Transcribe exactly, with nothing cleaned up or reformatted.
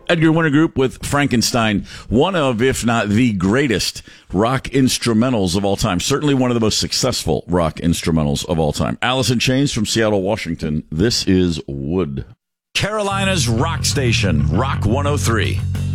Edgar Winter Group with Frankenstein, one of, if not the greatest rock instrumentals of all time. Certainly one of the most successful rock instrumentals of all time. Alice in Chains from Seattle, Washington. This is Wood. Carolina's rock station, Rock one oh three.